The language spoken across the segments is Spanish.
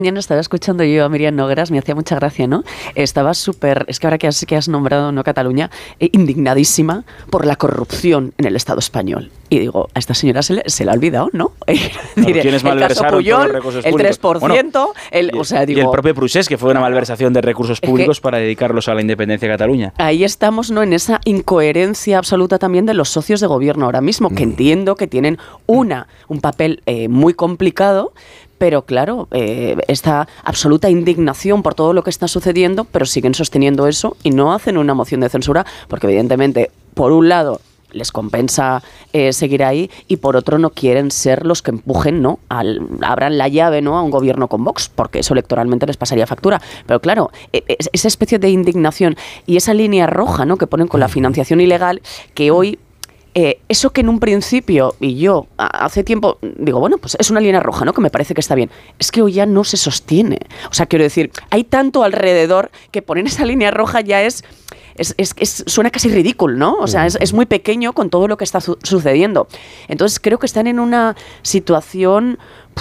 Ya no estaba escuchando yo a Miriam Nogueras, me hacía mucha gracia, ¿no? Estaba súper, es que ahora que has nombrado, ¿no?, Cataluña, indignadísima por la corrupción en el Estado español. Y digo, a esta señora se le ha olvidado, ¿no? ¿Quiénes malversaron todos los recursos públicos? El 3%, bueno, o sea, digo, y el propio Procés, que fue una malversación de recursos públicos para dedicarlos a la independencia de Cataluña. Ahí estamos, ¿no?, en esa incoherencia absoluta también de los socios de gobierno ahora mismo, que entiendo que tienen un papel muy complicado, pero claro, esta absoluta indignación por todo lo que está sucediendo, pero siguen sosteniendo eso y no hacen una moción de censura, porque evidentemente, por un lado, les compensa seguir ahí, y por otro no quieren ser los que empujen, ¿no?, abran la llave, ¿no?, a un gobierno con Vox, porque eso electoralmente les pasaría factura. Pero claro, esa especie de indignación y esa línea roja, ¿no?, que ponen con la financiación ilegal, que hoy... eso que en un principio, y yo hace tiempo digo, bueno, pues es una línea roja, ¿no?, que me parece que está bien, es que hoy ya no se sostiene. O sea, quiero decir, hay tanto alrededor que poner esa línea roja ya suena casi ridículo, ¿no? O sea, es muy pequeño con todo lo que está sucediendo. Entonces creo que están en una situación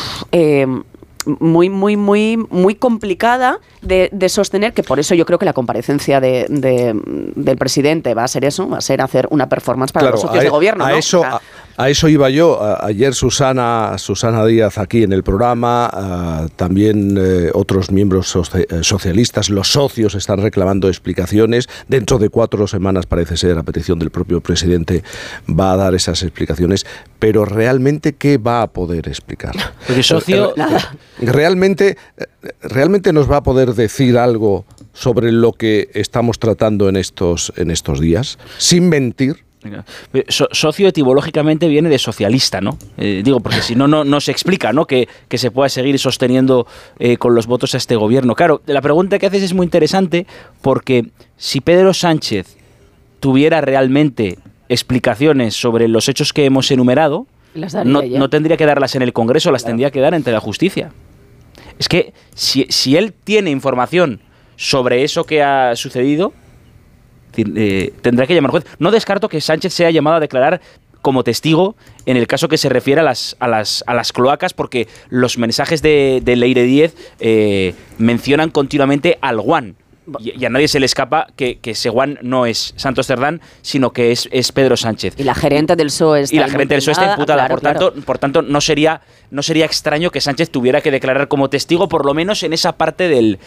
muy complicada de sostener, que por eso yo creo que la comparecencia del presidente va a ser eso, va a ser hacer una performance para los socios de gobierno, ¿no? A eso iba yo. Ayer Susana Díaz aquí en el programa, también otros miembros socialistas, los socios están reclamando explicaciones. Dentro de 4 semanas, parece ser, a petición del propio presidente, va a dar esas explicaciones. Pero realmente, ¿qué va a poder explicar? Porque socio... ¿Realmente nos va a poder decir algo sobre lo que estamos tratando en estos días? Sin mentir. Socio etimológicamente viene de socialista, ¿no? Digo, porque si no se explica, ¿no?, que se pueda seguir sosteniendo con los votos a este gobierno. Claro, la pregunta que haces es muy interesante, porque si Pedro Sánchez tuviera realmente explicaciones sobre los hechos que hemos enumerado, no tendría que darlas en el Congreso, las tendría que dar ante la justicia. Es que si él tiene información sobre eso que ha sucedido, tendrá que llamar al juez. No descarto que Sánchez sea llamado a declarar como testigo en el caso que se refiere a las cloacas, porque los mensajes de Leire Díez mencionan continuamente al Guan. Y a nadie se le escapa que ese Guan no es Santos Cerdán, sino que es Pedro Sánchez. Y la gerente del PSOE está imputada. Claro, por tanto, no sería extraño que Sánchez tuviera que declarar como testigo, por lo menos en esa parte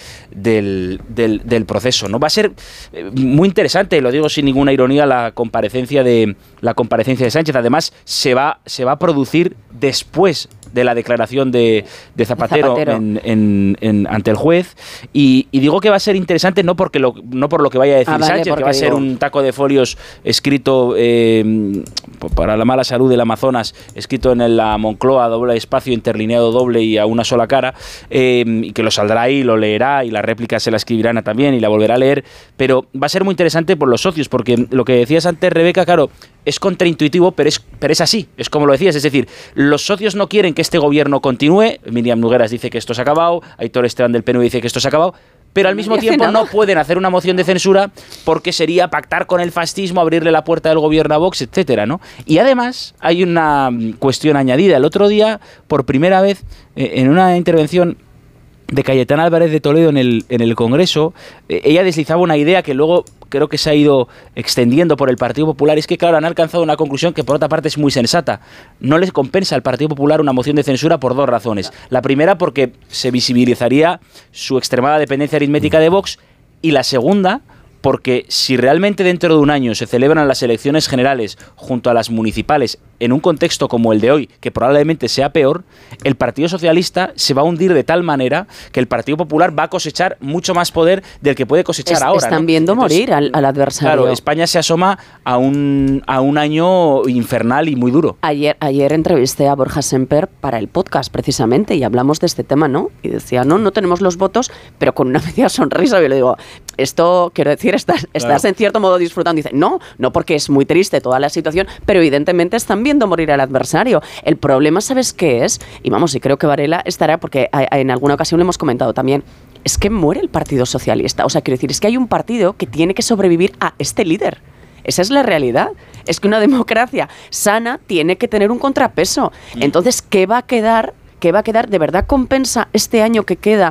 del proceso, ¿no? Va a ser muy interesante, lo digo sin ninguna ironía, la comparecencia de Sánchez. Además, se va a producir después de la declaración de Zapatero. Ante el juez, y digo que va a ser interesante no por lo que vaya a decir Sánchez, que va a ser un taco de folios escrito para la mala salud del Amazonas, escrito en la Moncloa, doble espacio, interlineado doble y a una sola cara, y que lo saldrá ahí, lo leerá, y la réplica se la escribirá también y la volverá a leer, pero va a ser muy interesante por los socios, porque lo que decías antes, Rebeca, claro, es contraintuitivo, pero es así, es como lo decías, es decir, los socios no quieren que este gobierno continúe. Miriam Nogueras dice que esto se ha acabado, Aitor Esteban del PNV dice que esto se ha acabado, pero al mismo tiempo no pueden hacer una moción de censura porque sería pactar con el fascismo, abrirle la puerta del gobierno a Vox, etcétera, ¿no? Y además hay una cuestión añadida. El otro día, por primera vez, en una intervención de Cayetana Álvarez de Toledo en el Congreso, ella deslizaba una idea que luego creo que se ha ido extendiendo por el Partido Popular. Es que, claro, han alcanzado una conclusión que por otra parte es muy sensata. No les compensa al Partido Popular una moción de censura por 2 razones. La primera, porque se visibilizaría su extremada dependencia aritmética de Vox, y la segunda, porque si realmente dentro de un año se celebran las elecciones generales junto a las municipales en un contexto como el de hoy, que probablemente sea peor, el Partido Socialista se va a hundir de tal manera que el Partido Popular va a cosechar mucho más poder del que puede cosechar ahora, Están viendo morir al adversario. Claro, España se asoma a un año infernal y muy duro. Ayer entrevisté a Borja Semper para el podcast, precisamente, y hablamos de este tema, ¿no? Y decía, no tenemos los votos, pero con una media sonrisa. Yo le digo, esto, quiero decir, estás en cierto modo disfrutando. Dice, no porque es muy triste toda la situación, pero evidentemente están viendo morir al adversario. El problema, ¿sabes qué es? Y vamos, y creo que Varela estará, porque en alguna ocasión le hemos comentado también, es que muere el Partido Socialista. O sea, quiero decir, es que hay un partido que tiene que sobrevivir a este líder. Esa es la realidad. Es que una democracia sana tiene que tener un contrapeso. Entonces, ¿qué va a quedar? ¿De verdad compensa este año que queda